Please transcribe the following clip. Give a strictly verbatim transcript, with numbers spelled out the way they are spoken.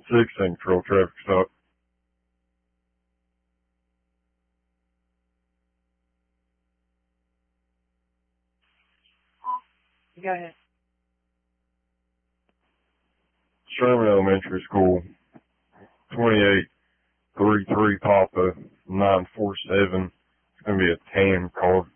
sixteen control traffic stop. Go ahead. Sherman Elementary School, twenty-eight thirty-three Papa nine four seven. It's going to be a tan car.